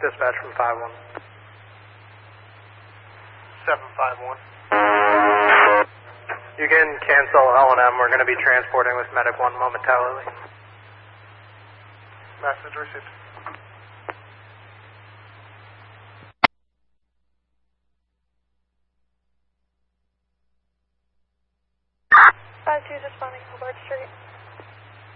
Dispatch from 5-1. 751. You can cancel L&M. We're going to be transporting with Medic 1 momentarily. Message received. Five 2's responding to Bart Street.